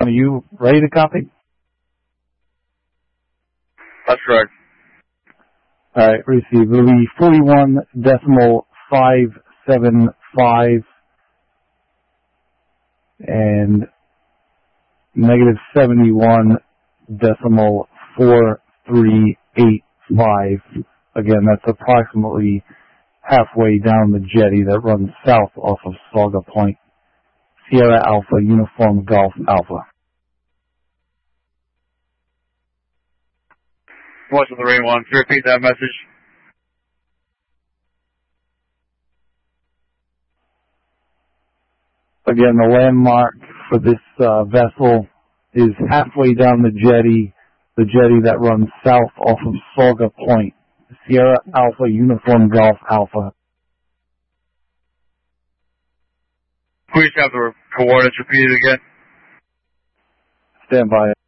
are you ready to copy? That's correct. All right, receive. It'll be 41.575 and negative 71.4385. Again, that's approximately halfway down the jetty that runs south off of Sauga Point. Sierra Alpha, Uniform Golf Alpha. What's with the Ray 1? Can you repeat that message? Again, the landmark for this vessel is halfway down the jetty that runs south off of Sauga Point. Sierra Alpha, Uniform Golf Alpha. Please have the coordinates repeated again. Stand by.